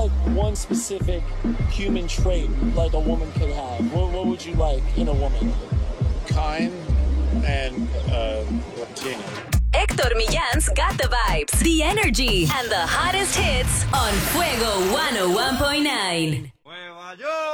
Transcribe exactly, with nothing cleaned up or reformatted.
like one specific human trait like a woman could have? What, what would you like in a woman? Kind and uh, Latino. Héctor Millán's got the vibes, the energy, and the hottest hits on Fuego one oh one point nine. Nueva York.